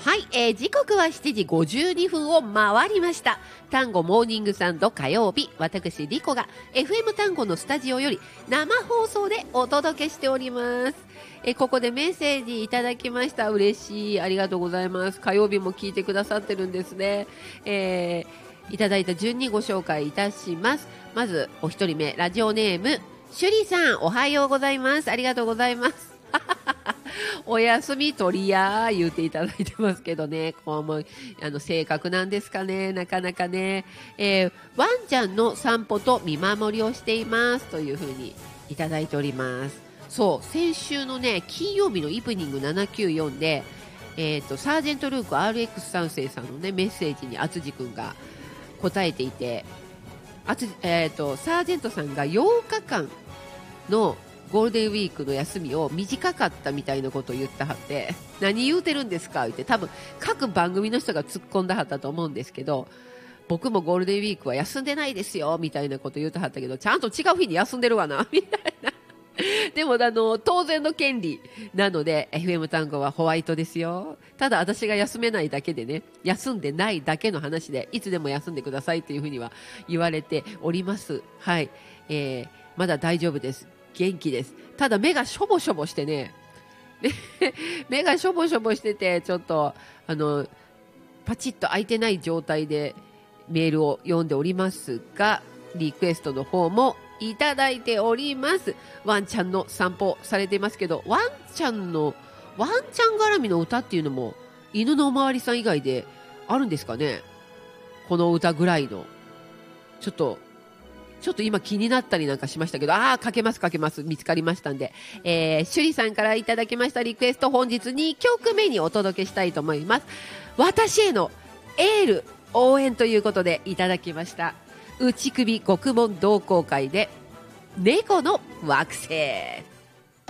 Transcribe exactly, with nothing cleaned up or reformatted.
はい、えー、時刻はしちじごじゅうにふんを回りました。単語モーニングサンド火曜日、私リコが エフエム 単語のスタジオより生放送でお届けしております。えー、ここでメッセージいただきました。嬉しい、ありがとうございます。火曜日も聞いてくださってるんですね。えー、いただいた順にご紹介いたします。まずお一人目、ラジオネームシュリさん、おはようございます。ありがとうございます。お休み取りや言うていただいてますけどね、こうもあの性格なんですかね、なかなかね、えー、ワンちゃんの散歩と見守りをしていますというふうにいただいております。そう、先週のね金曜日のイブニングななきゅうよんで、えーと、サージェントルーク アールエックス 三世さんのねメッセージにあつじくんが答えていて、あつ、えーと、サージェントさんがようかかんのゴールデンウィークの休みを短かったみたいなことを言ったはって、何言うてるんですか言って、多分各番組の人が突っ込んだはったと思うんですけど、僕もゴールデンウィークは休んでないですよみたいなこと言ってはったけど、ちゃんと違う日に休んでるわなみたいな。でもあの当然の権利なので エフエム 単語はホワイトですよ。ただ私が休めないだけでね、休んでないだけの話で、いつでも休んでくださいというふうには言われております。はい、えー、まだ大丈夫です。元気です。ただ目がしょぼしょぼしてね目がしょぼしょぼしてて、ちょっとあのパチッと開いてない状態でメールを読んでおりますが、リクエストの方もいただいております。ワンちゃんの散歩されていますけど、ワンちゃんのワンちゃん絡みの歌っていうのも犬のおまわりさん以外であるんですかね。この歌ぐらいのちょっとちょっと今気になったりなんかしましたけど、ああ、かけますかけます。見つかりましたんで、えー、シュリさんからいただきましたリクエスト、本日にきょくめにお届けしたいと思います。私へのエール、応援ということでいただきました。内首獄門同好会で猫の惑星。